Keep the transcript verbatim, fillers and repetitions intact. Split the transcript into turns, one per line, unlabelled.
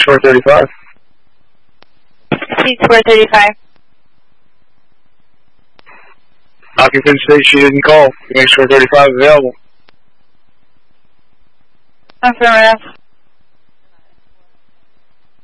Square thirty-five.
Seat Square thirty-five.
Occupant states she didn't call. Make Square thirty-five available.
Affirmative.